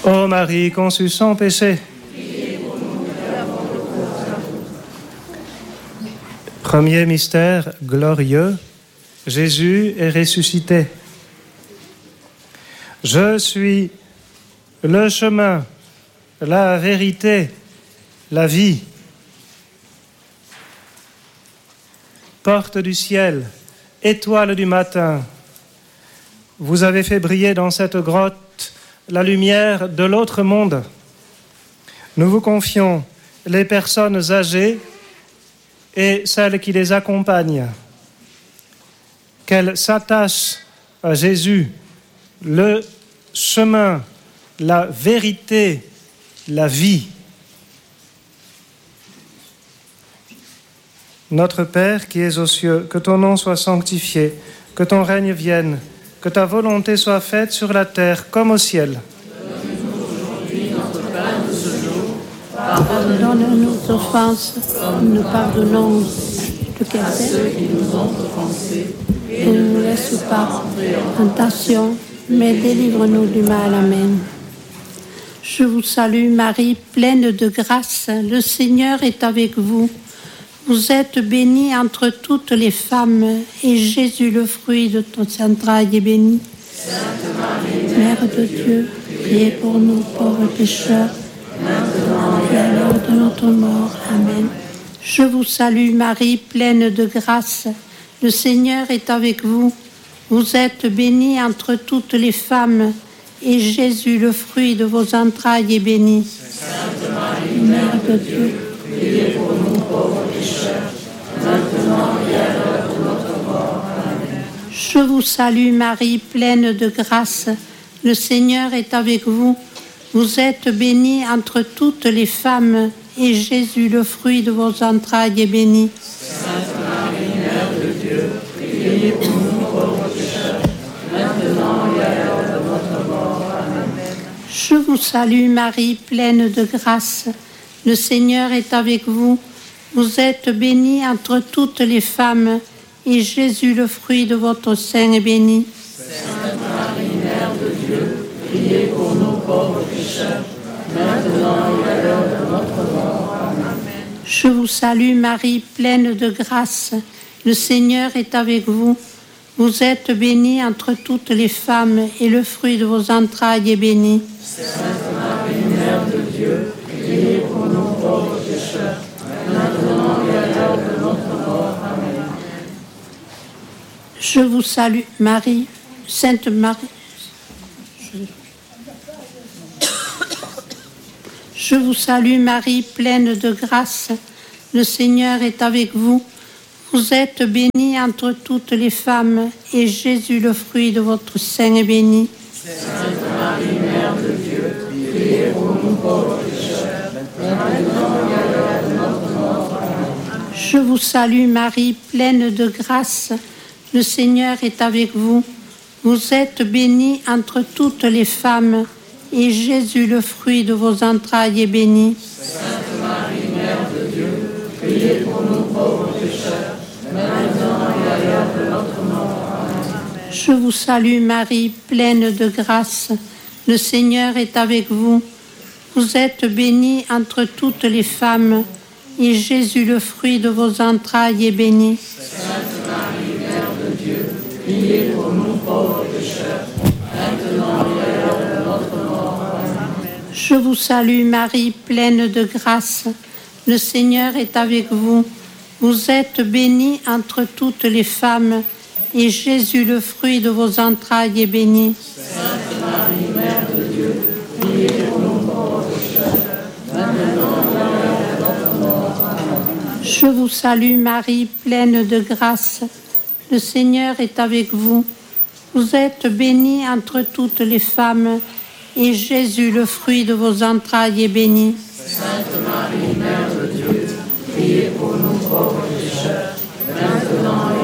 Ô Marie conçue sans péché. Premier mystère glorieux, Jésus est ressuscité. Je suis le chemin, la vérité, la vie. Porte du ciel, étoile du matin, vous avez fait briller dans cette grotte la lumière de l'autre monde. Nous vous confions les personnes âgées et celles qui les accompagnent. Qu'elles s'attachent à Jésus, le chemin, la vérité, la vie. Notre Père qui es aux cieux, que ton nom soit sanctifié, que ton règne vienne, que ta volonté soit faite sur la terre comme au ciel. Donne-nous aujourd'hui notre pain de ce jour. Pardonne-nous nos offenses, comme nous pardonnons à ceux qui nous ont offensés. Et ne nous laisse pas entrer en tentation, mais délivre-nous du mal. Amen. Je vous salue Marie, pleine de grâce, le Seigneur est avec vous. Vous êtes bénie entre toutes les femmes, et Jésus, le fruit de ton entrailles, est béni. Sainte Marie, Mère de Dieu, priez pour nous pauvres pécheurs, maintenant et à l'heure de notre mort. Amen. Je vous salue Marie, pleine de grâce, le Seigneur est avec vous. Vous êtes bénie entre toutes les femmes, et Jésus, le fruit de vos entrailles, est béni. Sainte Marie, Mère de Dieu, priez pour nous pauvres pécheurs, maintenant et à l'heure de notre mort. Amen. Je vous salue Marie, pleine de grâce, le Seigneur est avec vous. Vous êtes bénie entre toutes les femmes, et Jésus, le fruit de vos entrailles, est béni. Sainte Marie, Mère de Dieu, priez pour nous pauvres pécheurs, maintenant et à l'heure de notre mort. Amen. Je vous salue Marie, pleine de grâce, le Seigneur est avec vous. Vous êtes bénie entre toutes les femmes, et Jésus, le fruit de votre sein, est béni. Sainte Marie, Mère de Dieu, priez pour nous pauvres pécheurs, maintenant et à l'heure de notre mort. Amen. Je vous salue Marie, pleine de grâce, le Seigneur est avec vous. Vous êtes bénie entre toutes les femmes, et le fruit de vos entrailles est béni. Sainte Marie, Mère de Dieu, priez pour nous pauvres pécheurs, maintenant et à l'heure de notre mort. Amen. Je vous salue Marie, Sainte Marie. Je vous salue Marie, pleine de grâce, le Seigneur est avec vous. Vous êtes bénie entre toutes les femmes, et Jésus, le fruit de votre sein, est béni. Sainte Marie, Mère de Dieu, priez pour nous pauvres pécheurs, maintenant et à l'heure de notre mort. Amen. Je vous salue Marie, pleine de grâce, le Seigneur est avec vous. Vous êtes bénie entre toutes les femmes, et Jésus, le fruit de vos entrailles, est béni. Sainte Marie, Mère de Dieu, priez pour nous pauvres pécheurs, maintenant et à l'heure de notre mort. Amen. Je vous salue Marie, pleine de grâce, le Seigneur est avec vous. Vous êtes bénie entre toutes les femmes, et Jésus, le fruit de vos entrailles, est béni. Sainte Marie, Mère de Dieu, priez pour nous pauvres pécheurs, maintenant et à l'heure de notre mort. Amen. Je vous salue Marie, pleine de grâce, le Seigneur est avec vous. Vous êtes bénie entre toutes les femmes, et Jésus, le fruit de vos entrailles, est béni. Sainte Marie, Mère de Dieu, priez pour nous pauvres pécheurs, maintenant et à l'heure de notre mort. Amen. Je vous salue Marie, pleine de grâce, le Seigneur est avec vous. Vous êtes bénie entre toutes les femmes, et Jésus, le fruit de vos entrailles, est béni. Sainte Marie, Mère de Dieu, priez pour nous pauvres pécheurs, maintenant